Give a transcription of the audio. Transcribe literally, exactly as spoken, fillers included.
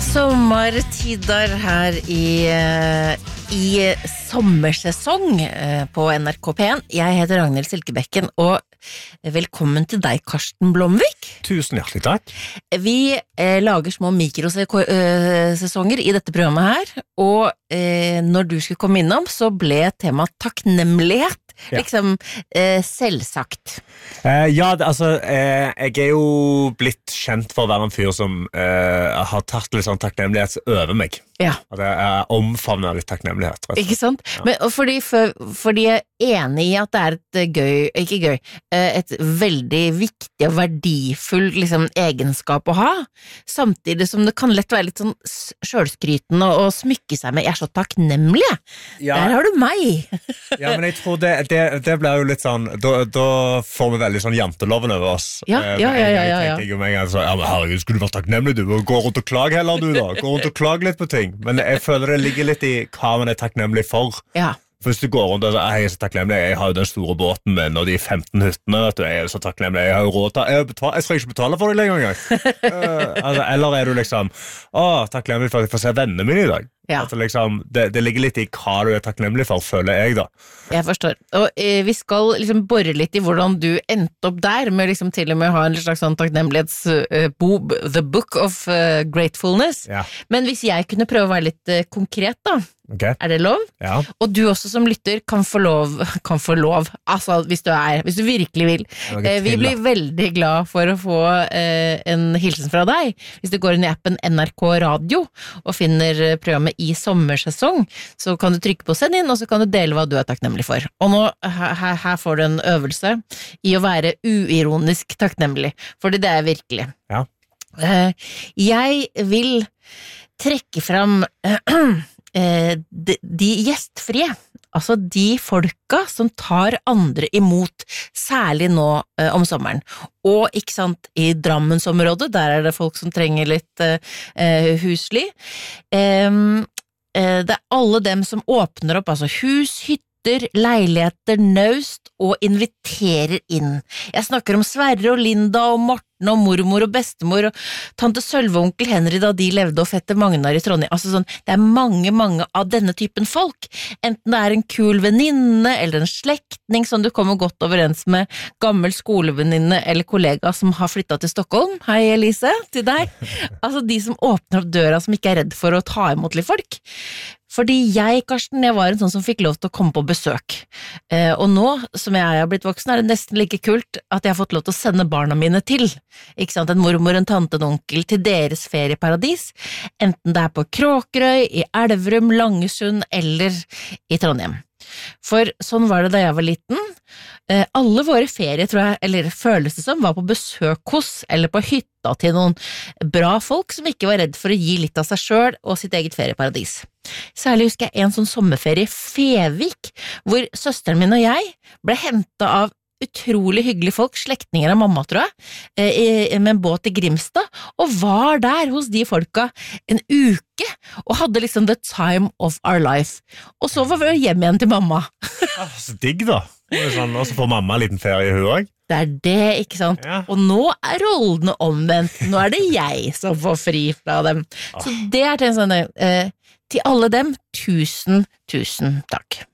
Sommertider her i, i sommersesong på N R K P en. Jeg heter Ragnhild Silkebekken, og velkommen til deg, Karsten Blomvik. Tusen hjertelig takk. Vi eh, lager små mikrosesonger i dette programmet her, og eh, når du skulle komme innom, så ble temaet takknemlighet Ja. liksom eh, selvsagt. Eh, ja, det, altså, eh, jeg er jo blitt kjent for å være en fyr som eh, har tatt litt sånn takknemlighet over meg. Ja. At jeg omfavner litt takknemlighet. Ikke sant? Ja. Men, og fordi, for, fordi jeg er enig i at det er et gøy, ikke gøy, et veldig viktig og verdifull liksom, egenskap å ha, samtidig som det kan lett være litt sånn selvskrytende og smykke seg med, jeg er så takknemlig. Ja. Der har du meg. Ja, men jeg tror det, det, det blir jo litt sånn, da, da får vi veldig sånn janteloven over oss. Ja, ja, ja, ja, ja, ja. Jeg tenker jo meg, altså, ja, men herregud, skulle du vært takknemlig du? Gå rundt og klage heller du da. Gå rundt og klage litt på ting. Men jeg føler det ligger litt i hva man er takknemlig for. Ja. For hvis du går rundt og sier, jeg er så takknemlig, jeg har jo den store båten min, og de femten hyttene, vet du, jeg er så takknemlig, jeg har jo råd til, jeg, betal, jeg skal ikke betale for deg lenger engang. uh, altså, eller er du liksom, å, takknemlig for at jeg får se vennene mine i dag. Ja. Altså, liksom, det, det ligger litt i hva du er takknemlig for, føler jeg da. Jeg forstår. Og eh, vi skal liksom borre litt i hvordan du endte opp der, med liksom til og med ha en slags sånn takknemlighetsbob, uh, The Book of uh, Gratefulness. Ja. Men hvis jeg kunne prøve å være litt uh, konkret da, Okay. Er det lov? Ja. Og du også som lytter kan få lov, kan få lov, altså hvis du er, hvis du virkelig vil. Eh, vi blir veldig glad for å få eh, en hilsen fra deg. Hvis du går inn i appen N R K Radio og finner programmet i sommersesong, så kan du trykke på send inn, og så kan du dele hva du er takknemlig for. Og nå, her, her får du en øvelse i å være uironisk takknemlig, fordi det er virkelig. Ja. Eh, jeg vil trekke fram Eh, de, de gjestfrie, altså de folka som tar andre imot, særlig nå eh, om sommeren. Og ikke sant, i Drammensområdet, der er det folk som trenger litt eh, husly. Eh, eh, det er alle dem som åpner opp, altså hus, hytter, leiligheter, naust, og inviterer inn. Jeg snakker om Sverre og Linda og Morten og mormor og bestemor og tante Sølve og onkel Henry da de levde og fette Magnar i Trondheim. Altså sånn, det er mange, mange av denne typen folk. Enten det er en kul venninne eller en slektning som du kommer godt overens med, gammel skolevenninne eller kollega som har flyttet til Stockholm. Hei Elise, til deg. Altså de som åpner opp døra, som ikke er redd for å ta imot litt folk. Fordi jeg, Karsten, jeg var en sånn som fikk lov til å komme på besøk. Eh, og nå, som jeg har blitt voksen, er det nesten like kult at jeg har fått lov til å sende barna mine til. Ikke sant? En mormor, en tante, en onkel til deres ferieparadis. Enten det er på Kråkerøy, i Elverum, Langesund eller i Trondheim. For sånn var det da jeg var liten. Eh, alle våre ferier, tror jeg, eller føles det som, var på besøk hos, eller på hytta til noen bra folk som ikke var redd for å gi litt av seg selv og sitt eget ferieparadis. Særlig husker jeg en sånn sommerferie i Fevik, hvor søsteren min og jeg ble hentet av utrolig hyggelige folk, slektninger av mamma, tror jeg, med en båt i Grimstad, og var der hos de folka en uke, og hadde liksom the time of our life. Og så var vi hjem igjen til mamma. Ah, så digg da. Og så får mamma en liten ferie i hun også. Det er det, ikke sant? Ja. Og nå er rollene omvendt. Nå er det jeg som får fri fra dem. Ah. Så det er til en sånn, eh, til alle dem, tusen, tusen takk.